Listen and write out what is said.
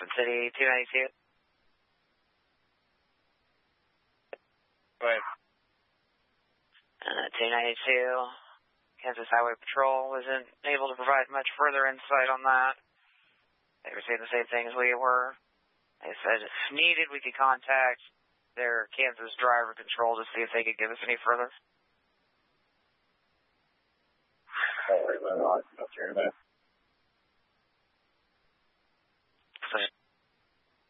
Jefferson City 292. Go ahead. 292, Kansas Highway Patrol wasn't able to provide much further insight on that. They were saying the same thing as we were. They said if needed, we could contact their Kansas driver control to see if they could give us any further. Don't worry about it. I'll take care of that.